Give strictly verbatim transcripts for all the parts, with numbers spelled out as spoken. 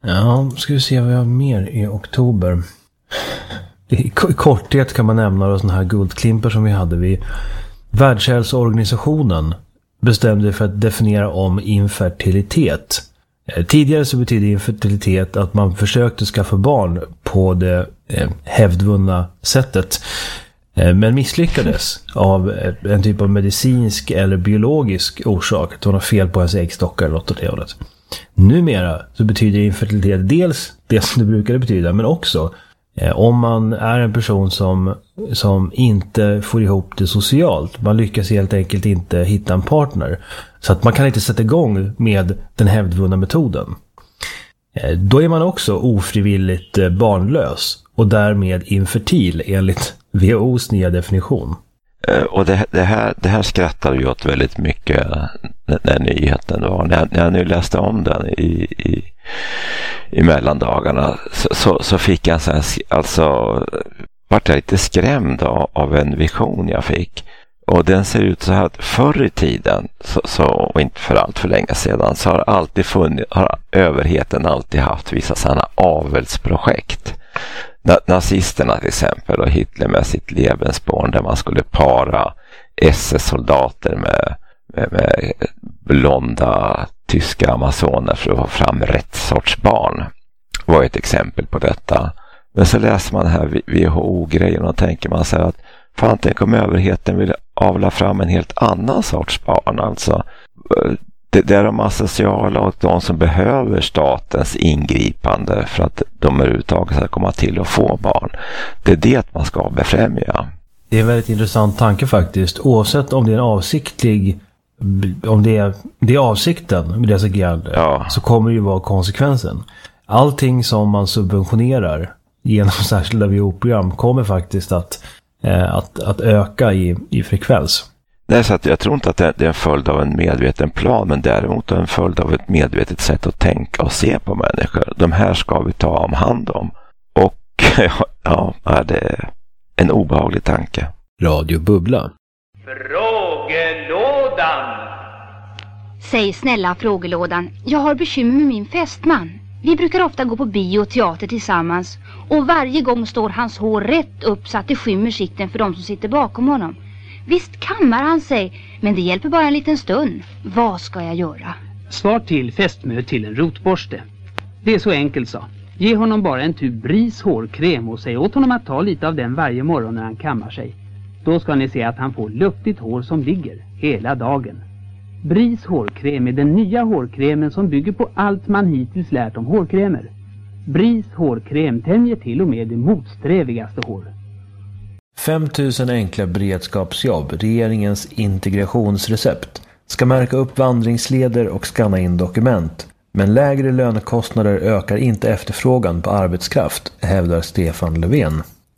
Ja, ska vi se vad jag har mer i oktober. I korthet kan man nämna då sådana här guldklimpar som vi hade vid Världshälsoorganisationen bestämde för att definiera om infertilitet. Tidigare så betydde infertilitet att man försökte skaffa barn på det eh, hävdvunna sättet eh, men misslyckades av en typ av medicinsk eller biologisk orsak. Det var något fel på ens äggstockar eller något åt det hållet. Numera så betyder infertilitet dels det som det brukade betyda, men också eh, om man är en person som, som inte får ihop det socialt. Man lyckas helt enkelt inte hitta en partner. Så att man kan inte sätta igång med den hävdvunna metoden. Eh, då är man också ofrivilligt eh, barnlös och därmed infertil enligt W H O:s nya definition. Och det, det, här, det här skrattar ju åt väldigt mycket när, när nyheten var. När, när jag nu läste om den i, i, i mellandagarna så, så, så fick jag så här, alltså vart jag lite skrämd av, av en vision jag fick. Och den ser ut så här att förr i tiden, så, så, och inte för allt för länge sedan, så har alltid funnits, har överheten alltid haft vissa sådana avelsprojekt. Nazisterna till exempel och Hitler med sitt Lebensborn där man skulle para S S-soldater med, med, med blonda tyska amazoner för att få fram rätt sorts barn var ett exempel på detta. Men så läser man här W H O-grejen och tänker man så här att fan, tänk om överheten vill avla fram en helt annan sorts barn. Alltså det, det är de asociala och de som behöver statens ingripande för att de överhuvudtaget ska komma till och få barn. Det är det man ska befrämja. Det är en väldigt intressant tanke faktiskt. Oavsett om det är en avsiktlig, om det är, det är avsikten med deras agerande, ja, så kommer det ju vara konsekvensen. Allting som man subventionerar genom särskilda W H O-program kommer faktiskt att, eh, att, att öka i, i frekvens. Nej, så att jag tror inte att det är en följd av en medveten plan, men däremot en följd av ett medvetet sätt att tänka och se på människor. De här ska vi ta om hand om. Och ja, det är en obehaglig tanke. Radio Bubbla. Frågelådan. Säg snälla frågelådan, jag har bekymmer med min fästman. Vi brukar ofta gå på bio och teater tillsammans. Och varje gång står hans hår rätt upp så att det skymmer sikten för de som sitter bakom honom. Visst kammar han sig, men det hjälper bara en liten stund. Vad ska jag göra? Svar till fästmö till en rotborste. Det är så enkelt, så. Ge honom bara en tub Bris hårkräm och säg åt honom att ta lite av den varje morgon när han kammar sig. Då ska ni se att han får luftigt hår som ligger hela dagen. Bris hårkräm är den nya hårkrämen som bygger på allt man hittills lärt om hårkrämer. Bris hårkräm tämjer till och med det motsträvigaste hår. fem tusen enkla beredskapsjobb, regeringens integrationsrecept, ska märka upp vandringsleder och skanna in dokument. Men lägre lönekostnader ökar inte efterfrågan på arbetskraft, hävdar Stefan Löfven.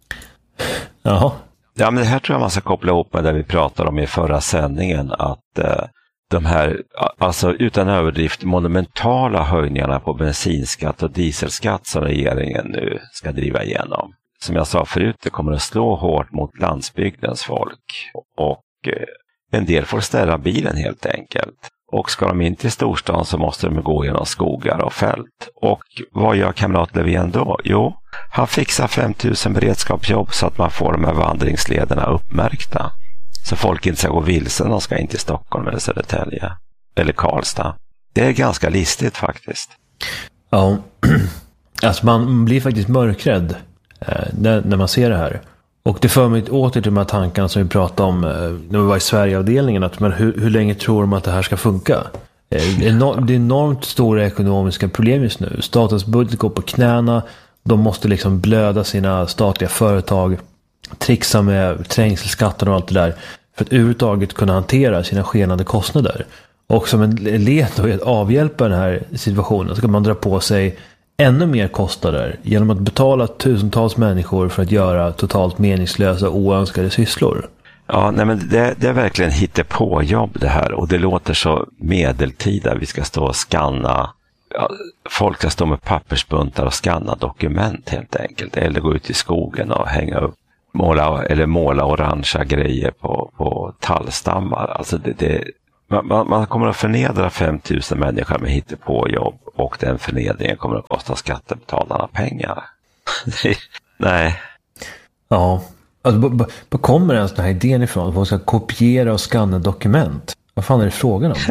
Jaha. Ja, men det här tror jag man ska koppla ihop med det vi pratade om i förra sändningen, att eh, de här, alltså utan överdrift, monumentala höjningarna på bensinskatt och dieselskatt som regeringen nu ska driva igenom. Som jag sa förut, det kommer att slå hårt mot landsbygdens folk. Och eh, en del får ställa bilen helt enkelt. Och ska de in till storstan så måste de gå genom skogar och fält. Och vad gör kamrat Löfven då? Jo, han fixar fem tusen beredskapsjobb så att man får de här vandringslederna uppmärkta. Så folk inte ska gå vilsen, de ska in till Stockholm eller Södertälje. Eller Karlstad. Det är ganska listigt faktiskt. Ja, alltså man blir faktiskt mörkrädd eh, när, när man ser det här. Och det för mig åter till de här tankarna som vi pratade om eh, när vi var i Sverigeavdelningen. Att, men hur, hur länge tror de att det här ska funka? Eh, det, är enormt, det är enormt stora ekonomiska problem just nu. Statens budget går på knäna. De måste liksom blöda sina statliga företag. Trixa med trängselskatter och allt det där. För att överhuvudtaget kunna hantera sina skenande kostnader. Och som en led då i att avhjälpa den här situationen så kan man dra på sig ännu mer kostnader genom att betala tusentals människor för att göra totalt meningslösa och oönskade sysslor. Ja, nej men det, det är verkligen hittepåjobb det här, och det låter så medeltida. Vi ska stå och skanna, ja, folk ska stå med pappersbuntar och skanna dokument helt enkelt, eller gå ut i skogen och hänga upp måla, eller måla orangea grejer på, på tallstammar. Alltså det, det, man, man, man kommer att förnedra fem tusen människor med hittepåjobb och den förnedringen kommer att kosta skattebetalarna pengar. Nej. Ja, alltså, vad kommer ens den här idén ifrån? Att man ska kopiera och skanna dokument? Vad fan är det frågan om?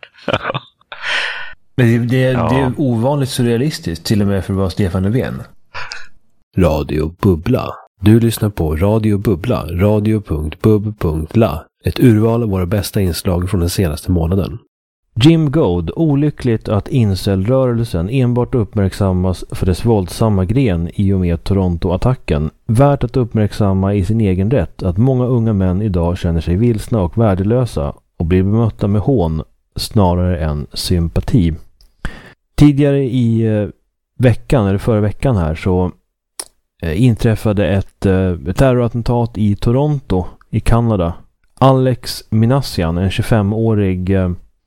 Men det, det, ja. det är ovanligt surrealistiskt, till och med för att vara Stefan Löfven. Radio Bubbla. Du lyssnar på Radio Bubbla, radio punkt bub punkt la. Ett urval av våra bästa inslag från den senaste månaden. Jim Goad, olyckligt att incelrörelsen enbart uppmärksammas för dess våldsamma gren i och med Toronto-attacken. Värt att uppmärksamma i sin egen rätt att många unga män idag känner sig vilsna och värdelösa och blir bemötta med hån snarare än sympati. Tidigare i eh, veckan, eller förra veckan här, så eh, inträffade ett, eh, ett terrorattentat i Toronto i Kanada. Alex Minassian, en tjugofemårig eh,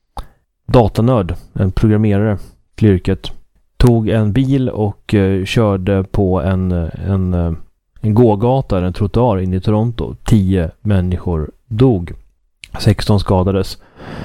datanörd, en programmerare till yrket, tog en bil och eh, körde på en, en, en gågata, en trottoar in i Toronto. Tio människor dog. sexton skadades.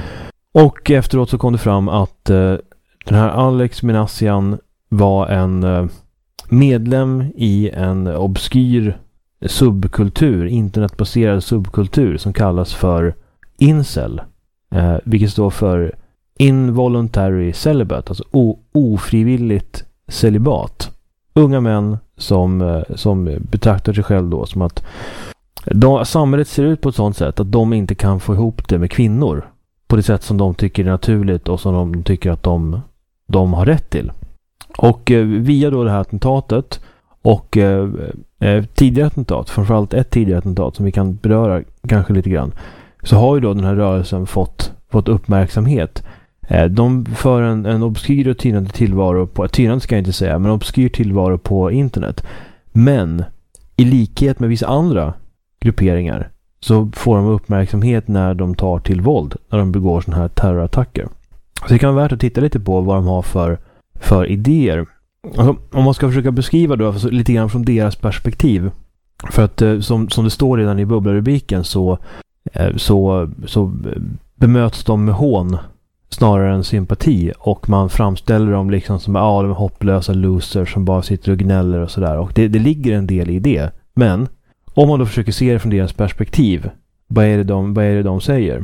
Och efteråt så kom det fram att eh, den här Alex Minassian var en eh, medlem i en obskyr subkultur, internetbaserad subkultur som kallas för incel. Eh, vilket står för involuntary celibate, alltså o- ofrivilligt celibat. Unga män som, eh, som betraktar sig själv då som att de, samhället ser ut på ett sådant sätt att de inte kan få ihop det med kvinnor på det sätt som de tycker är naturligt och som de tycker att de, de har rätt till. Och eh, via då det här attentatet och eh, eh, tidigare attentat, framförallt ett tidigare attentat som vi kan beröra kanske lite grann, så har ju då den här rörelsen fått, fått uppmärksamhet. Eh, de för en, en obskyr och tynande tillvaro på, tynande ska jag inte säga, men obskyr tillvaro på internet. Men i likhet med vissa andra grupperingar så får de uppmärksamhet när de tar till våld, när de begår sådana här terrorattacker. Så det kan vara värt att titta lite på vad de har för, för idéer. Alltså, om man ska försöka beskriva då alltså, lite grann från deras perspektiv. För att eh, som, som det står redan i bubblarubriken så, eh, så, så bemöts de med hån snarare än sympati. Och man framställer dem liksom som ah, de hopplösa losers som bara sitter och gnäller och sådär. Och det, det ligger en del i det. Men om man då försöker se det från deras perspektiv, vad är det de, vad är det de säger?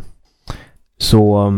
Så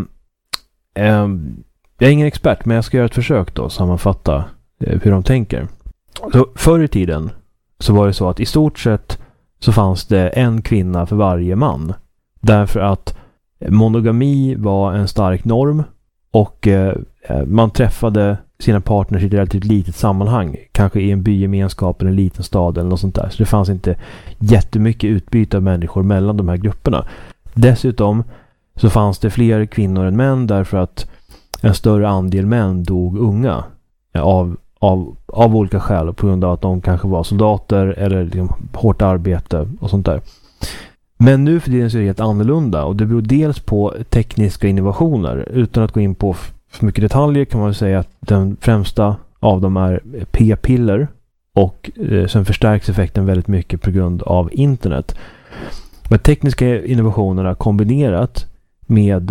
eh, jag är ingen expert, men jag ska göra ett försök då sammanfatta eh, hur de tänker. Så förr i tiden så var det så att i stort sett så fanns det en kvinna för varje man. Därför att monogami var en stark norm och eh, man träffade sina partners i ett relativt litet sammanhang. Kanske i en bygemenskap eller en liten stad eller något sånt där. Så det fanns inte jättemycket utbyte av människor mellan de här grupperna. Dessutom så fanns det fler kvinnor än män därför att en större andel män dog unga av, av, av olika skäl på grund av att de kanske var soldater eller liksom hårt arbete och sånt där. Men nu för tiden så är det helt annorlunda och det beror dels på tekniska innovationer. Utan att gå in på för mycket detaljer kan man säga att den främsta av dem är p-piller och eh, sen förstärks effekten väldigt mycket på grund av internet. Men tekniska innovationerna kombinerat med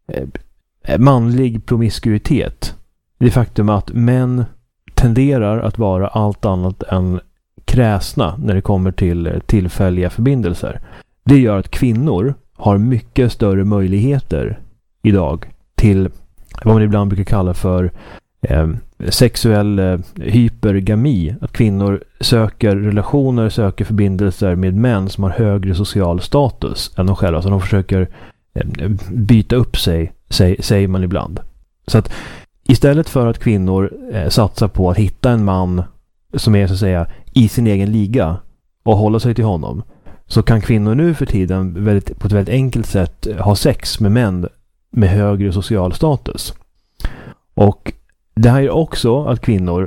eh, manlig promiskuitet. Det faktum att män tenderar att vara allt annat än kräsna när det kommer till tillfälliga förbindelser. Det gör att kvinnor har mycket större möjligheter idag till vad man ibland brukar kalla för eh, sexuell eh, hypergami. Att kvinnor söker relationer, söker förbindelser med män som har högre social status än de själva. Så de försöker eh, byta upp sig, säg, säger man ibland. Så att istället för att kvinnor eh, satsar på att hitta en man som är så att säga i sin egen liga och hålla sig till honom, så kan kvinnor nu för tiden väldigt, på ett väldigt enkelt sätt ha sex med män med högre social status. Och det här är också att kvinnor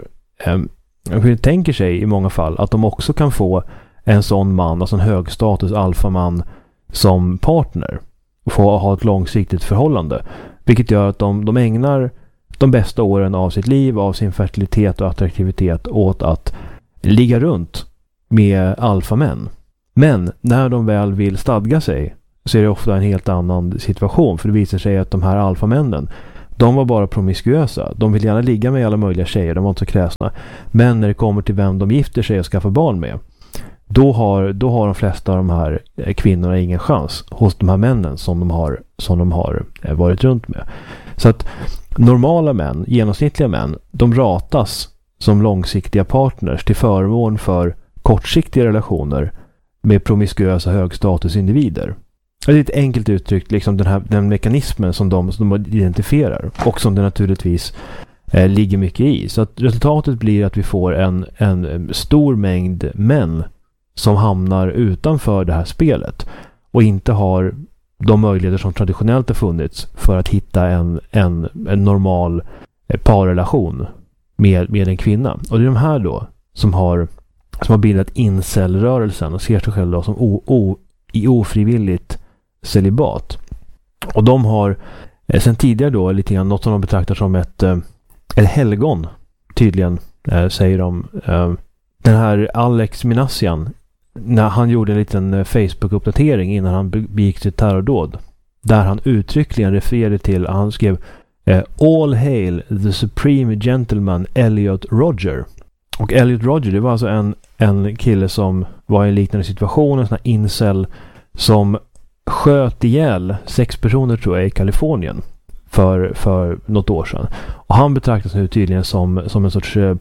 eh, tänker sig i många fall att de också kan få en sån man, alltså en högstatus alfaman som partner och få ha ett långsiktigt förhållande. Vilket gör att de, de ägnar de bästa åren av sitt liv, av sin fertilitet och attraktivitet åt att ligga runt med alfamän. Men när de väl vill stadga sig så är det ofta en helt annan situation. För det visar sig att de här alfamännen, de var bara promiskuösa. De vill gärna ligga med alla möjliga tjejer, de var inte så kräsna. Men när det kommer till vem de gifter sig och skaffar barn med, då har, då har de flesta av de här kvinnorna ingen chans hos de här männen som de har, som de har varit runt med. Så att normala män, genomsnittliga män, de ratas som långsiktiga partners till förmån för kortsiktiga relationer med promiskuösa högstatusindivider. Det är ett enkelt uttryck, liksom den här den mekanismen som de, som de identifierar och som det naturligtvis eh, ligger mycket i. Så att resultatet blir att vi får en, en stor mängd män som hamnar utanför det här spelet och inte har de möjligheter som traditionellt har funnits för att hitta en, en, en normal parrelation med, med en kvinna. Och det är de här då som har, som har bildat incel-rörelsen och ser sig själva som o, o, i ofrivilligt celibat. Och de har eh, sen tidigare då lite grann något som de betraktar som ett, eh, ett helgon tydligen, eh, säger de. Eh, den här Alex Minassian, när han gjorde en liten Facebook-uppdatering innan han begick sitt terrordåd, där han uttryckligen refererade till, han skrev eh, All hail the supreme gentleman Elliot Rodger. Och Elliot Rodger, det var alltså en, en kille som var i en liknande situation, en sån här incel som sköt ihjäl sex personer tror jag i Kalifornien för, för något år sedan. Och han betraktas nu tydligen som, som en sorts eh,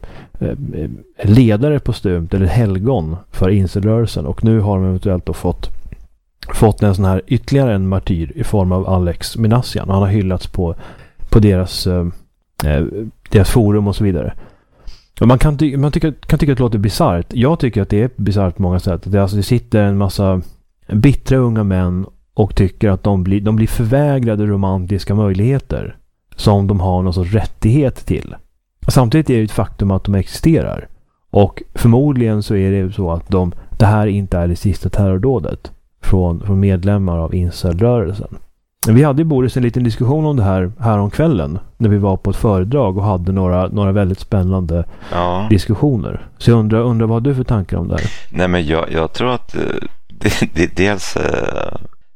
ledare på stumt eller helgon för incelrörelsen. Och nu har de eventuellt då fått, fått en sån här ytterligare en martyr i form av Alex Minassian. Och han har hyllats på, på deras, eh, deras forum och så vidare. Och man kan, ty- man tycka, kan tycka att det låter bizarrt. Jag tycker att det är bizarrt på många sätt. Det, alltså, det sitter en massa bittra unga män och tycker att de blir, de blir förvägrade romantiska möjligheter som de har någon sorts rättighet till. Samtidigt är det ett faktum att de existerar. Och förmodligen så är det så att de, det här inte är det sista terrordådet från, från medlemmar av incelrörelsen. Vi hade i Boris en liten diskussion om det här här om kvällen när vi var på ett föredrag och hade några, några väldigt spännande ja. diskussioner. Så jag undrar, undrar vad har du för tankar om det här? Nej, men jag, jag tror att det, det, dels eh,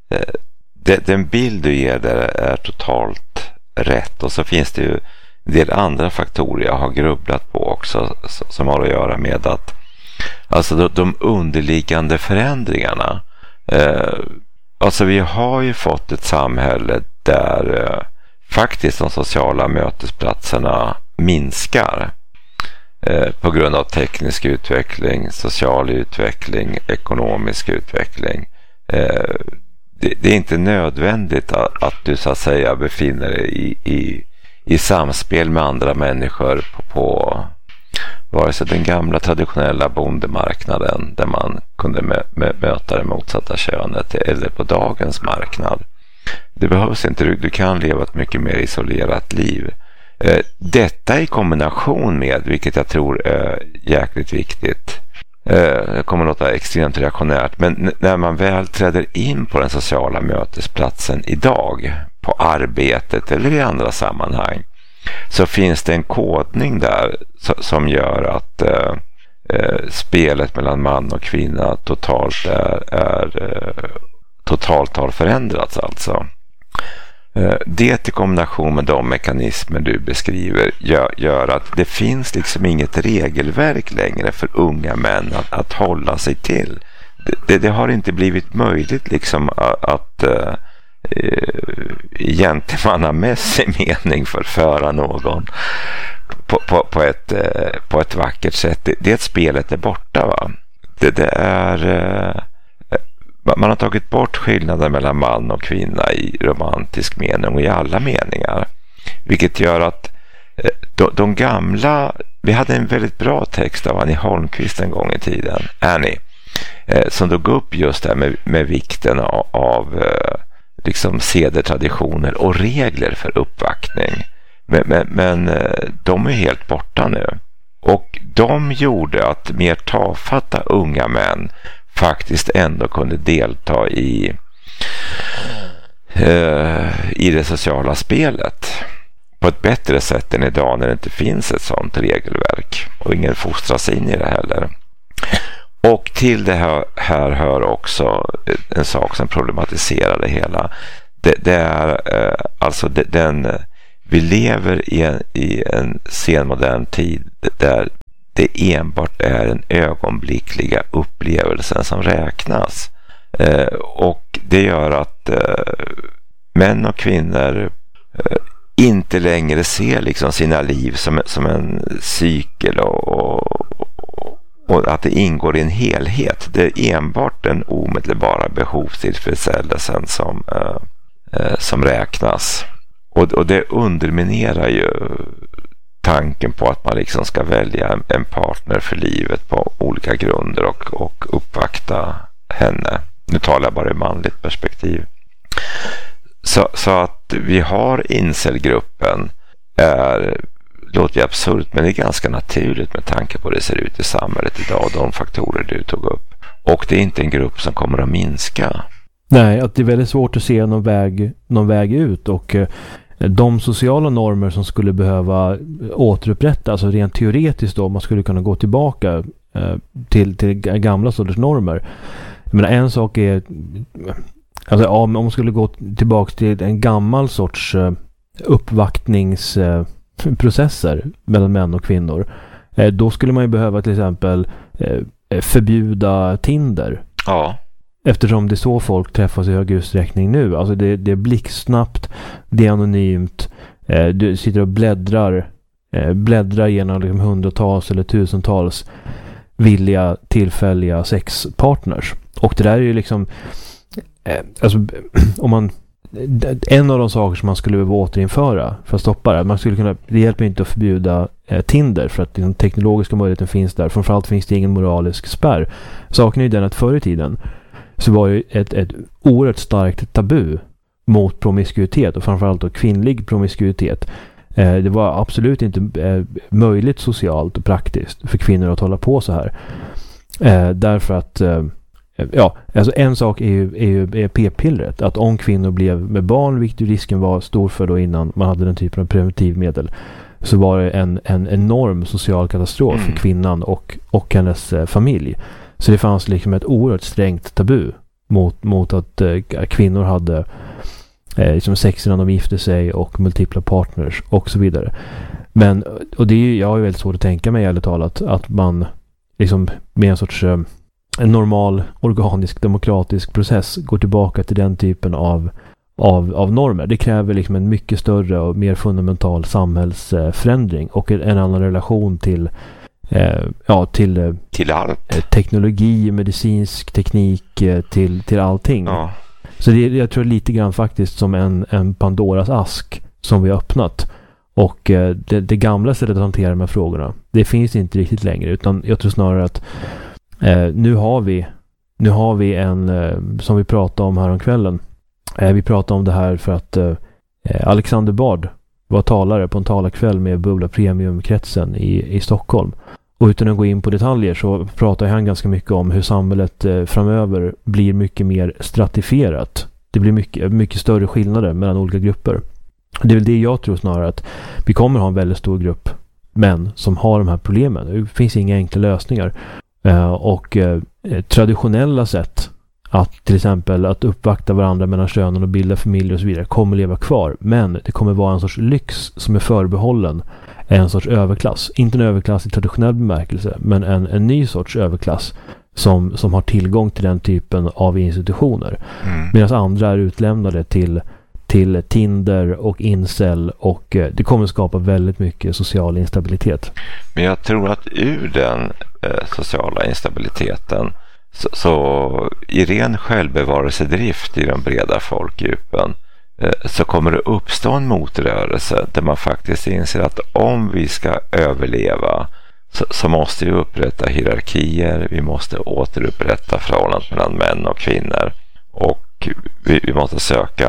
det, den bild du ger där är totalt rätt, och så finns det ju en del andra faktorer jag har grubblat på också som har att göra med att alltså de, de underliggande förändringarna, eh, alltså vi har ju fått ett samhälle där eh, faktiskt de sociala mötesplatserna minskar eh, på grund av teknisk utveckling, social utveckling, ekonomisk utveckling. Eh, det, det är inte nödvändigt att, att du så att säga befinner dig i, i, i samspel med andra människor på, på vare sig den gamla traditionella bondemarknaden där man kunde mö- mö- möta det motsatta könet eller på dagens marknad. Det behövs inte, du, du kan leva ett mycket mer isolerat liv. Eh, detta i kombination med, vilket jag tror är jäkligt viktigt, eh, det kommer att låta extremt reaktionärt, men n- när man väl träder in på den sociala mötesplatsen idag, på arbetet eller i andra sammanhang, så finns det en kodning där som gör att eh, eh, spelet mellan man och kvinna totalt är, är eh, totalt har förändrats alltså. Eh, det i kombination med de mekanismer du beskriver gör, gör att det finns liksom inget regelverk längre för unga män att, att hålla sig till. Det, det, det har inte blivit möjligt liksom att, att eh, i gentlemannamässig mening förföra någon på, på, på, ett, på ett vackert sätt. Det, det spelet är borta, va? Det, det är man har tagit bort skillnaden mellan man och kvinna i romantisk mening och i alla meningar, vilket gör att de, de gamla, vi hade en väldigt bra text av Annie Holmqvist en gång i tiden, Annie, som tog upp just det här med, med vikten av, av liksom seder, traditioner och regler för uppvaktning. Men, men, men de är helt borta nu. Och de gjorde att mer tafatta unga män faktiskt ändå kunde delta i, eh, i det sociala spelet på ett bättre sätt än idag när det inte finns ett sådant regelverk och ingen fostras in i det heller. Och till det här, här hör också en sak som problematiserar det hela. Det, det är eh, alltså det, den, vi lever i en, i en senmodern tid där det enbart är den ögonblickliga upplevelsen som räknas. Eh, och det gör att eh, män och kvinnor eh, inte längre ser liksom sina liv som, som en cykel och, och, och att det ingår i en helhet. Det är enbart den omedelbara behovstillfredsställelsen som, eh, eh, som räknas. Och, och det underminerar ju tanken på att man liksom ska välja en, en partner för livet på olika grunder och, och uppvakta henne. Nu talar jag bara i manligt perspektiv. Så, så att vi har incelgruppen är, låter ju absurt, men det är ganska naturligt med tanke på hur det ser ut i samhället idag och de faktorer du tog upp. Och det är inte en grupp som kommer att minska. Nej, att det är väldigt svårt att se någon väg, någon väg ut, och eh, de sociala normer som skulle behöva återupprättas, alltså rent teoretiskt då, man skulle kunna gå tillbaka eh, till, till gamla sorters normer. Men en sak är, alltså om man skulle gå tillbaka till en gammal sorts uh, uppvaktningsprocesser uh, mellan män och kvinnor, uh, då skulle man ju behöva till exempel uh, förbjuda Tinder. Ja. Eftersom det är så folk träffas i hög utsträckning nu. Alltså det, det är blixtsnabbt, det är anonymt, uh, du sitter och bläddrar uh, bläddrar genom liksom hundratals eller tusentals villiga tillfälliga sexpartners. Och det där är ju liksom eh, alltså om man en av de saker som man skulle behöva återinföra för att stoppa det, man skulle kunna, det hjälper inte att förbjuda eh, Tinder för att den teknologiska möjligheten finns där. Framförallt finns det ingen moralisk spärr. Saken är ju den att förr i tiden så var det ett, ett oerhört starkt tabu mot promiskuitet, och framförallt då kvinnlig promiskuitet. Eh, det var absolut inte eh, möjligt socialt och praktiskt för kvinnor att hålla på så här. Eh, därför att eh, ja, alltså en sak är ju, är ju är p-pillret, att om kvinnor blev med barn, vilket risken var stor för då innan man hade den typen av preventivmedel, så var det en, en enorm social katastrof mm. för kvinnan och, och hennes eh, familj. Så det fanns liksom ett oerhört strängt tabu mot, mot att eh, kvinnor hade eh, liksom sex innan de gifte sig och multipla partners och så vidare. Men, och det är ju, jag har ju väldigt svårt att tänka mig ärligt talat att man liksom med en sorts eh, en normal, organisk, demokratisk process går tillbaka till den typen av, av, av normer. Det kräver liksom en mycket större och mer fundamental samhällsförändring och en annan relation till eh, ja, till, eh, till allt. teknologi, medicinsk teknik, eh, till, till allting. Ja. Så det, jag tror lite grann faktiskt som en, en Pandoras ask som vi har öppnat. Och eh, det, det gamla sättet att hantera de här frågorna, det finns inte riktigt längre, utan jag tror snarare att Eh, nu har vi nu har vi en eh, som vi pratade om här om kvällen. Eh, vi pratade om det här för att eh, Alexander Bard var talare på en talarkväll med Bubbla Premium-kretsen i, i Stockholm. Och utan att gå in på detaljer så pratar han ganska mycket om hur samhället eh, framöver blir mycket mer stratifierat. Det blir mycket, mycket större skillnader mellan olika grupper. Det är väl det jag tror snarare, att vi kommer ha en väldigt stor grupp män som har de här problemen. Det finns inga enkla lösningar. Uh, och uh, traditionella sätt att till exempel att uppvakta varandra mellan könen och bilda familjer och så vidare kommer leva kvar, men det kommer vara en sorts lyx som är förbehållen en sorts överklass, inte en överklass i traditionell bemärkelse, men en, en ny sorts överklass som, som har tillgång till den typen av institutioner, mm. medan andra är utlämnade till till Tinder och incel, och uh, det kommer skapa väldigt mycket social instabilitet. Men jag tror att ur den eh, sociala instabiliteten så, så i ren självbevarelsedrift i de breda folkdjupen eh, så kommer det uppstå en motrörelse där man faktiskt inser att om vi ska överleva så, så måste vi upprätta hierarkier, vi måste återupprätta förhållandet mellan män och kvinnor, och vi, vi måste söka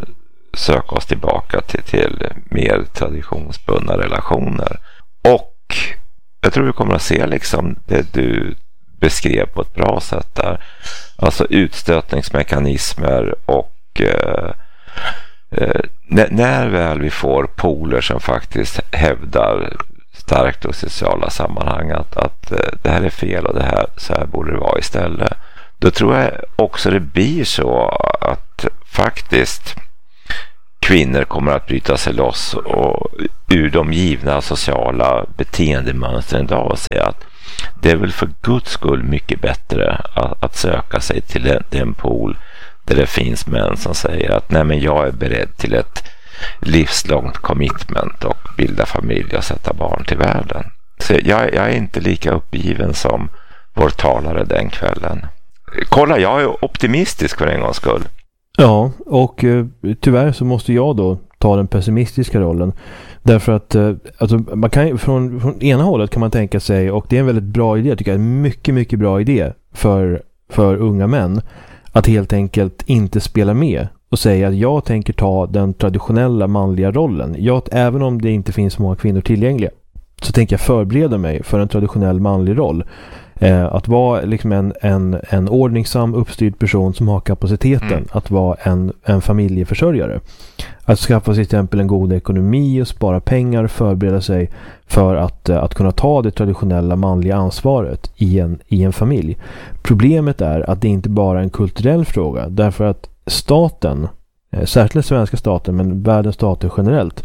söka oss tillbaka till, till mer traditionsbundna relationer. Och jag tror vi kommer att se liksom det du beskrev på ett bra sätt där. Alltså utstötningsmekanismer och eh, eh, när, när väl vi får poler som faktiskt hävdar starkt och sociala sammanhang att, att det här är fel och det här, så här borde det vara istället. Då tror jag också det blir så att faktiskt kvinnor kommer att bryta sig loss och ur de givna sociala beteendemönstren idag och säga att det är väl för Guds skull mycket bättre att, att söka sig till den, den pool där det finns män som säger att nej, men jag är beredd till ett livslångt commitment och bilda familj och sätta barn till världen. Så jag, jag är inte lika uppgiven som vår talare den kvällen. Kolla, jag är optimistisk för en gångs skull. Ja, och eh, tyvärr så måste jag då ta den pessimistiska rollen. Därför att eh, alltså, man kan, från, från ena hållet kan man tänka sig, och det är en väldigt bra idé, tycker jag, en mycket, mycket bra idé för, för unga män att helt enkelt inte spela med och säga att jag tänker ta den traditionella manliga rollen. Jag, även om det inte finns många kvinnor tillgängliga, så tänker jag förbereda mig för en traditionell manlig roll. Eh, att vara liksom en, en, en ordningsam, uppstyrd person som har kapaciteten mm. att vara en, en familjeförsörjare. Att skaffa sig till exempel en god ekonomi och spara pengar, förbereda sig för att, att kunna ta det traditionella manliga ansvaret i en, i en familj. Problemet är att det inte bara är en kulturell fråga, därför att staten, eh, särskilt svenska staten, men världens stater generellt,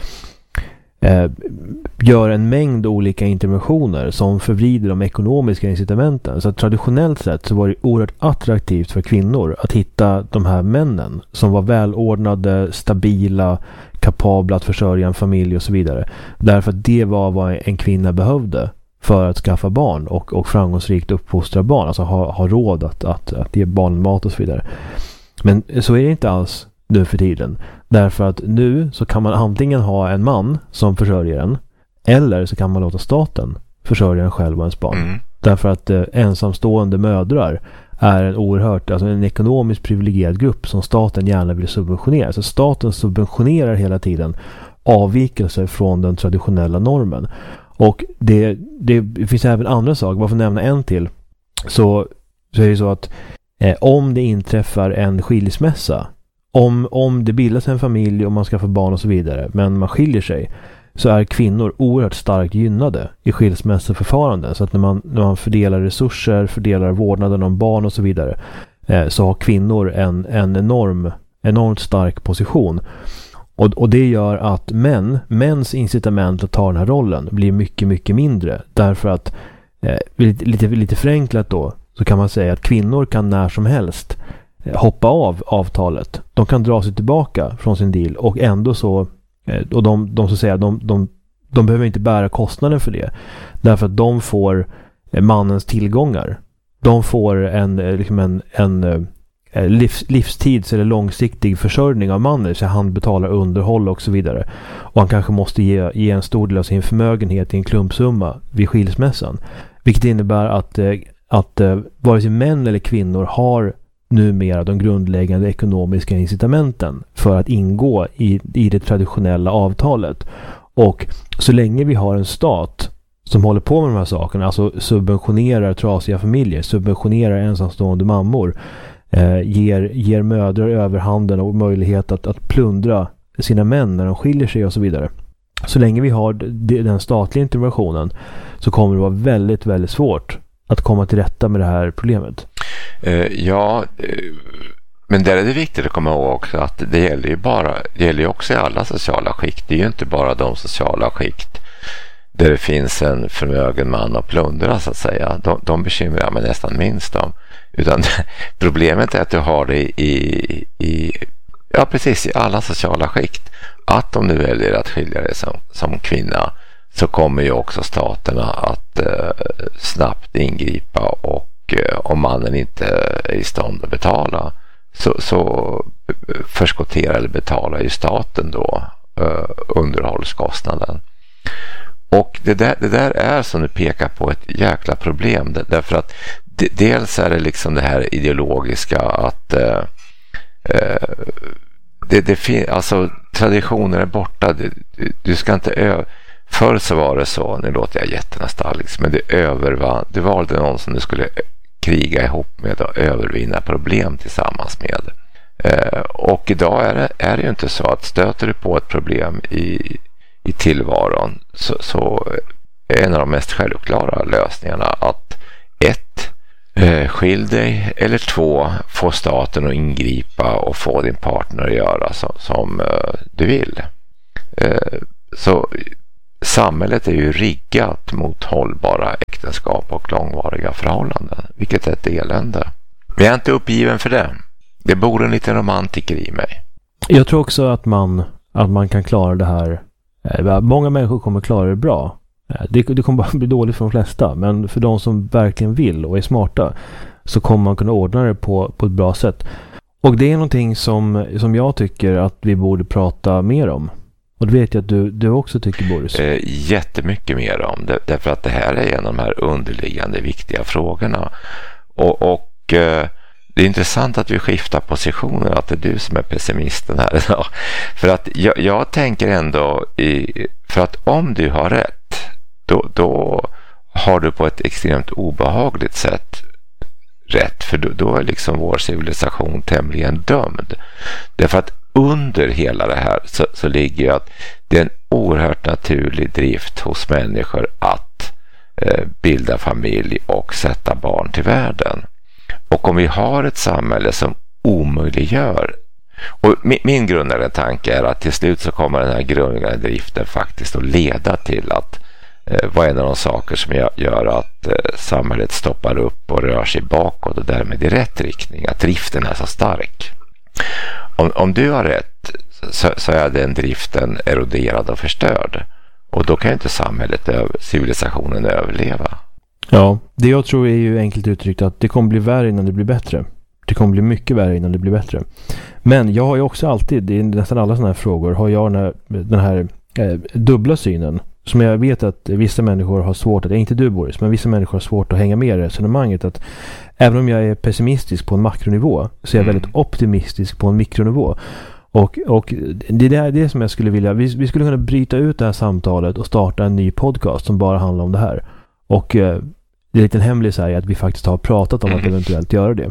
Eh, gör en mängd olika interventioner som förvrider de ekonomiska incitamenten. Så traditionellt sett så var det oerhört attraktivt för kvinnor att hitta de här männen som var välordnade, stabila, kapabla att försörja en familj och så vidare. Därför att det var vad en kvinna behövde för att skaffa barn och, och framgångsrikt uppfostra barn. Alltså ha, ha råd att, att, att ge barn mat och så vidare. Men så är det inte alls nu för tiden. Därför att nu så kan man antingen ha en man som försörjer en, eller så kan man låta staten försörja en själv och ens barn. Mm. Därför att eh, ensamstående mödrar är en oerhört, alltså en ekonomiskt privilegierad grupp som staten gärna vill subventionera. Så staten subventionerar hela tiden avvikelser från den traditionella normen. Och det, det finns även andra saker. Bara för att nämna en till, så, så är det så att eh, om det inträffar en skilsmässa, Om, om det bildas en familj och man ska få barn och så vidare, men man skiljer sig, så är kvinnor oerhört starkt gynnade i skilsmässoförfaranden. Så att när man, när man fördelar resurser, fördelar vårdnaden om barn och så vidare, eh, så har kvinnor en, en enorm, enormt stark position. Och, och det gör att män, mäns incitament att ta den här rollen blir mycket, mycket mindre. Därför att, eh, lite, lite, lite förenklat då, så kan man säga att kvinnor kan när som helst hoppa av avtalet. De kan dra sig tillbaka från sin deal och ändå så, och de, de så säga, de, de, de behöver inte bära kostnaden för det. Därför att de får mannens tillgångar. De får en, liksom en, en livs, livstids eller långsiktig försörjning av mannen, så han betalar underhåll och så vidare. Och han kanske måste ge, ge en stor del av sin förmögenhet i en klumpsumma vid skilsmässan. Vilket innebär att, att vare sig män eller kvinnor har numera de grundläggande ekonomiska incitamenten för att ingå i, i det traditionella avtalet. Och så länge vi har en stat som håller på med de här sakerna, alltså subventionerar trasiga familjer, subventionerar ensamstående mammor, eh, ger, ger mödrar överhanden och möjlighet att, att plundra sina män när de skiljer sig och så vidare. Så länge vi har de, den statliga interventionen, så kommer det vara väldigt, väldigt svårt att komma till rätta med det här problemet. Uh, ja, uh, men där är det viktigt att komma ihåg också att det gäller ju bara, det gäller ju också i alla sociala skikt. Det är ju inte bara de sociala skikt där det finns en förmögen man att plundra, så att säga. De, de bekymrar mig nästan minst om. Utan problemet är att du har det i, i, ja precis, i alla sociala skikt. Att om du väljer att skilja dig som, som kvinna, så kommer ju också staterna att uh, snabbt ingripa, och om mannen inte är i stånd att betala, så, så förskotterar eller betalar ju staten då uh, underhållskostnaden. Och det där, det där är, som du pekar på, ett jäkla problem. Därför att d- dels är det liksom det här ideologiska att uh, uh, det, det fin- alltså traditioner är borta. Du, du, du ska inte ö- Förr så var det så, nu låter jag jättenostalgisk, men det övervann, det valde någon som du skulle kriga ihop med och övervinna problem tillsammans med. Eh, och idag är det, är det ju inte så att stöter du på ett problem i, i tillvaron, så, så av de mest självklara lösningarna. Att ett, eh, skilj dig, eller två, få staten att ingripa och få din partner att göra som, som eh, du vill. Eh, så samhället är ju riggat mot hållbara äktenskap och långvariga förhållanden, vilket är ett elände. Men jag är inte uppgiven för det. Det bor en liten romantiker i mig. Jag tror också att man, att man kan klara det här. Många människor kommer klara det bra. Det, det kommer bara bli dåligt för de flesta. Men för de som verkligen vill och är smarta så kommer man kunna ordna det på, på ett bra sätt. Och det är någonting som, som jag tycker att vi borde prata mer om. Och det vet jag att du, du också tycker, Boris. Eh, jättemycket mer om det. Därför att det här är en av de här underliggande viktiga frågorna. Och, och eh, det är intressant att vi skiftar positioner, att det är du som är pessimisten här idag. För att jag, jag tänker ändå, i, för att om du har rätt, då, då har du på ett extremt obehagligt sätt rätt. För då, då är liksom vår civilisation tämligen dömd. Därför att under hela det här så, så ligger ju att det är en oerhört naturlig drift hos människor att eh, bilda familj och sätta barn till världen. Och om vi har ett samhälle som omöjliggör, och min, min grundläggande tanke är att till slut så kommer den här grundläggande driften faktiskt att leda till att eh, vad är en av de saker som gör, gör att eh, samhället stoppar upp och rör sig bakåt och därmed i rätt riktning, att driften är så stark. Om, om du har rätt så, så är den driften eroderad och förstörd, och då kan inte samhället, civilisationen överleva. Ja, det jag tror är ju enkelt uttryckt att det kommer bli värre innan det blir bättre. Det kommer bli mycket värre innan det blir bättre. Men jag har ju också alltid, i nästan alla sådana här frågor, har jag den här, den här eh, dubbla synen. Som jag vet att vissa människor har svårt att, inte du Boris, men vissa människor har svårt att hänga med i resonemanget. Att även om jag är pessimistisk på en makronivå så är jag mm. väldigt optimistisk på en mikronivå. Och, och det är det som jag skulle vilja, vi, vi skulle kunna bryta ut det här samtalet och starta en ny podcast som bara handlar om det här. Och eh, det är lite en hemlis här att vi faktiskt har pratat om att eventuellt göra det.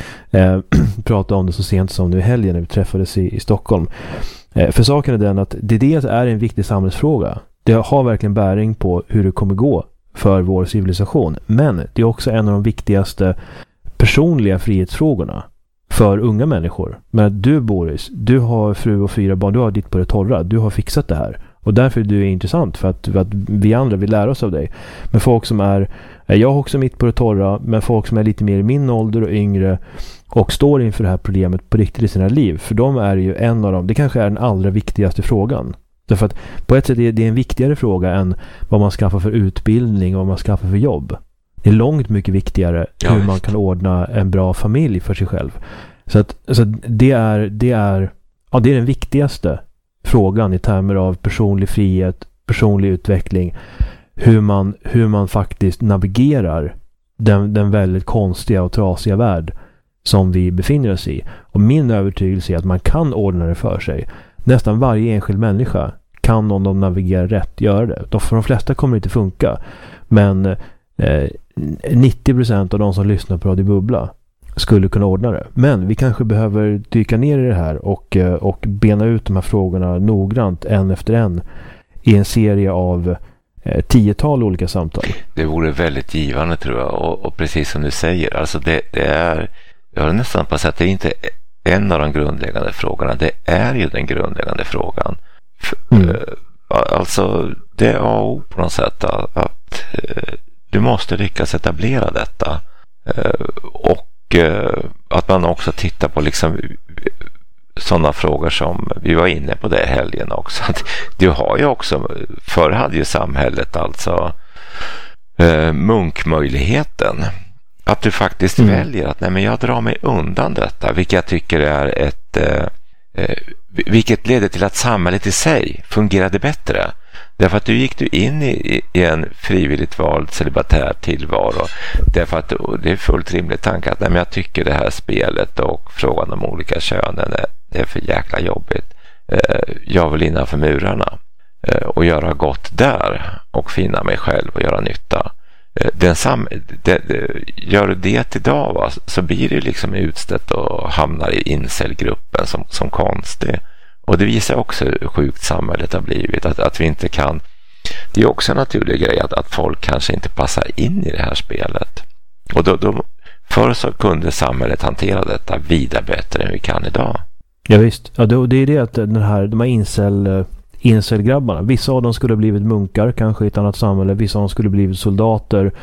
Eh, prata om det så sent som nu i helgen när vi träffades i, i Stockholm. Eh, för saken är den att det dels är en viktig samhällsfråga. Det har verkligen bäring på hur det kommer gå för vår civilisation. Men det är också en av de viktigaste personliga frihetsfrågorna för unga människor. Men du Boris, du har fru och fyra barn, du har ditt på det torra, du har fixat det här. Och därför är du intressant, för att, för att vi andra vill lära oss av dig. Men folk som är, jag har också mitt på det torra, men folk som är lite mer i min ålder och yngre och står inför det här problemet på riktigt i sina liv. För de är ju en av dem, det kanske är den allra viktigaste frågan. Därför att på ett sätt är det en viktigare fråga än vad man skaffar för utbildning och vad man skaffar för jobb. Det är långt mycket viktigare ja, hur visst. man kan ordna en bra familj för sig själv. Så att, så att det är det är ja, det är den viktigaste frågan i termer av personlig frihet, personlig utveckling, hur man hur man faktiskt navigerar den den väldigt konstiga och trasiga värld som vi befinner oss i. Och min övertygelse är att man kan ordna det för sig. Nästan varje enskild människa kan, om de navigerar rätt, göra det. De, för de flesta kommer det inte funka. Men eh, nittio procent av de som lyssnar på Radio Bubbla skulle kunna ordna det. Men vi kanske behöver dyka ner i det här och, eh, och bena ut de här frågorna noggrant en efter en i en serie av eh, tiotal olika samtal. Det vore väldigt givande, tror jag. Och, och precis som du säger, alltså det, det är, jag har nästan på att säga att det är inte en av de grundläggande frågorna, det är ju den grundläggande frågan. Mm. Alltså det är A och O på något sätt att, att du måste lyckas etablera detta, och att man också tittar på liksom sådana frågor som vi var inne på det helgen också. Att du har ju också, förr hade ju samhället alltså munkmöjligheten. Att du faktiskt mm. väljer att nej, men jag drar mig undan detta, vilket jag tycker är ett eh, vilket leder till att samhället i sig fungerade bättre. Därför att du gick du in i, i en frivilligt vald celibatär tillvaro. Därför att det är fullt rimligt tanke att nej, men jag tycker det här spelet och frågan om olika könen är, det är för jäkla jobbigt. Eh, jag vill innanför murarna eh, och göra gott där och finna mig själv och göra nytta. Den sam, det, det, gör du det idag, va, så blir det liksom utstött och hamnar i incelgruppen som, som konstig. Och det visar också hur sjukt samhället har blivit. Att, att vi inte kan det är också en naturlig grej att, att folk kanske inte passar in i det här spelet. Och då, då, förr så kunde samhället hantera detta vida bättre än vi kan idag. Ja visst. Ja, det, det är det att den här, de här incel, incelgrabbarna, vissa av dem skulle ha blivit munkar kanske i ett annat samhälle, vissa av dem skulle ha blivit soldater.